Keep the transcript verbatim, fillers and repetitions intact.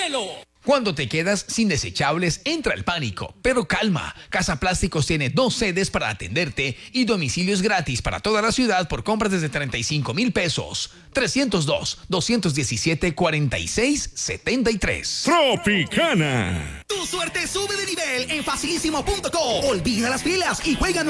cielo. Cuando te quedas sin desechables, entra el pánico. Pero calma, Casa Plásticos tiene dos sedes para atenderte y domicilios gratis para toda la ciudad por compras desde treinta y cinco mil pesos. trescientos dos, doscientos diecisiete, cuarenta y seis setenta y tres. Tropicana. Tu suerte sube de nivel en facilísimo punto com. Olvida las filas y juega